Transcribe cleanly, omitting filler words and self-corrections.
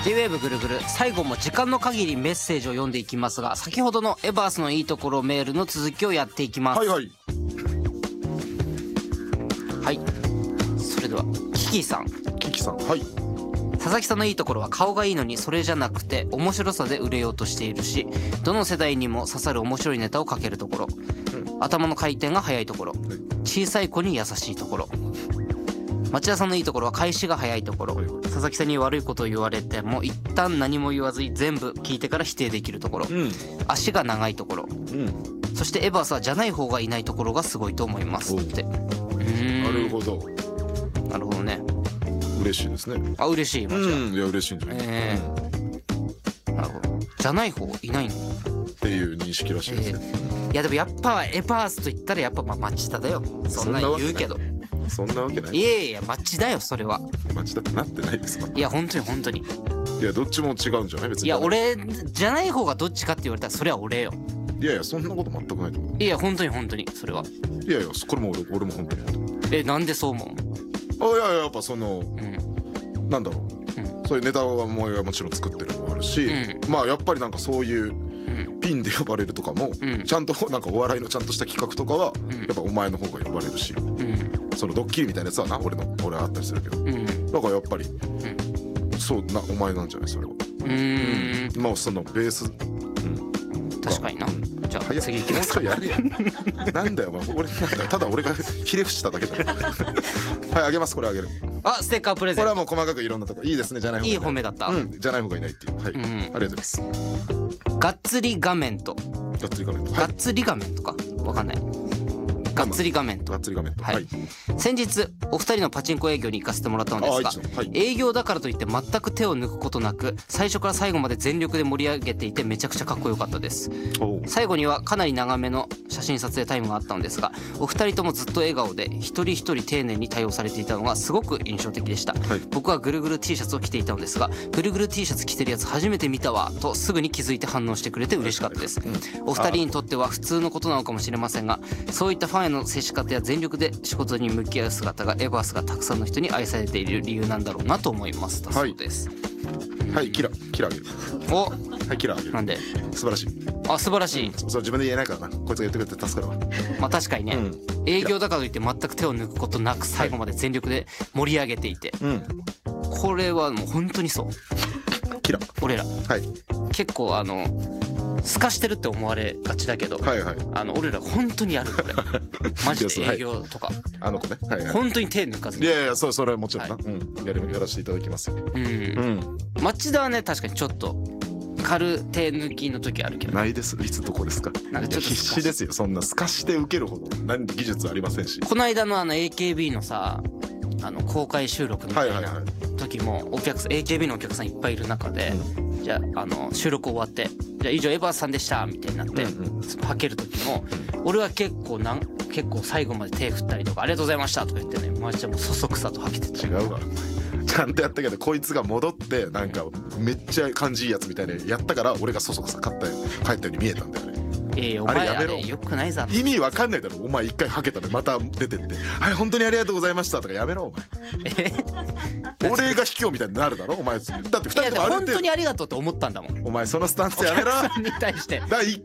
J-WAVE ぐるぐる、最後も時間の限りメッセージを読んでいきますが、先ほどのエバースのいいところメールの続きをやっていきます。 はいはい。 はい、それではキキさん。 キキさん、はい。 佐々木さんのいいところは顔がいいのにそれじゃなくて面白さで売れようとしているし、どの世代にも刺さる面白いネタをかけるところ、頭の回転が速いところ、小さい子に優しいところ。町田さんのいいところは返しが早いところ、佐々木さんに悪いことを言われても一旦何も言わずに全部聞いてから否定できるところ、足が長いところ、そしてエバースはじゃない方がいないところがすごいと思いますって。 なるほど。 なるほどね。 嬉しいですね。 あ、嬉しい。町田、 いや嬉しいんじゃない。 なるほど。じゃない方いないのっていう認識らしいですね。 いやでもやっぱエバースと言ったらやっぱ町田だよ。そんな言うけど。 そんなわけない。 いやいや町田よそれは。 町田ってなってないですか。 いや本当に本当に。 いやどっちも違うんじゃない別に。 いや俺じゃない方がどっちかって言われたらそれは俺よ。 いやいやそんなこと全くないと思う。 いや本当に本当にそれは。 いやいやこれも俺も本当に。 なんでそう思う？ いやいややっぱその、なんだろう、そういうネタはもちろん作ってるのもあるし、まあやっぱりなんかそういうピンで呼ばれるとかも、ちゃんとなんかお笑いのちゃんとした企画とかは、やっぱお前の方が呼ばれるし、そのドッキリみたいなやつはな俺はあったりするけど、だからやっぱり、そうなお前なんじゃないそれは。まあそのベース、 確かにな。じゃあ次行きますか。 やるやん。なんだよお前俺なんだただ俺がひれ伏しただけだよ。はいあげます。これあげる。 あステッカープレゼント。 これはもう細かくいろんなとこいいですね。じゃない方がいい。 いい褒めだった。 じゃない方がいないっていう。はい、ありがとうございます。 がっつり画面とがっつり画面とがっつり画面とかわかんない。がっつり画面と。 がっつり画面と。 はい。先日お二人のパチンコ営業に行かせてもらったのですが、営業だからといって全く手を抜くことなく最初から最後まで全力で盛り上げていてめちゃくちゃかっこよかったです。最後にはかなり長めの写真撮影タイムがあったのですが、お二人ともずっと笑顔で一人一人丁寧に対応されていたのがすごく印象的でした。僕はぐるぐる T シャツを着ていたのですが、ぐるぐる T シャツ着てるやつ初めて見たわとすぐに気づいて反応してくれて嬉しかったです。お二人にとっては普通のことなのかもしれませんが、そういったファンへの接し方や全力で仕事に向き合う姿がエバースがたくさんの人に愛されている理由なんだろうなと思いますだそうです。 はい、キラあげる。 お、 はい、キラあげる。なんで素晴らしい。 あ、素晴らしい。 そう自分で言えないからな。こいつが言ってくれて助かるわ。 まあ確かにね、営業だからといって全く手を抜くことなく最後まで全力で盛り上げていて、これはもう本当にそう。 キラ俺ら、結構すかしてるって思われがちだけど、俺ら本当にやるこれ。マジで営業とかあの子ね、 本当に手抜かずに。 いやいやそれはもちろんな、やらせていただきますよ。 町田はね確かにちょっと軽手抜きの時あるけど。 ないです。いつどこですか。なんかちょっと必死ですよ。そんなすかして受けるほど何技術ありませんし。 この間のAKB のさ公開収録みたいな時もAKB のお客さんいっぱいいる中で、じゃあ収録終わってじゃあ以上エバースさんでしたみたいになってはける時も、俺は結構最後まで手振ったりとかありがとうございましたとか言ってね、マジでもうそそくさとはけてた。 違うわ。ちゃんとやったけどこいつが戻ってなんかめっちゃ感じいいやつみたいなやったから俺がそそくさ帰ったように見えたんだよね。 お前あれよくないぞ。 意味わかんないだろお前。一回はけたのまた出てってはい本当にありがとうございましたとかやめろお前。俺が卑怯みたいになるだろお前。だって2人とも本当にありがとうって思ったんだもん。 お前そのスタンスやめろ。 お客さんに対して 1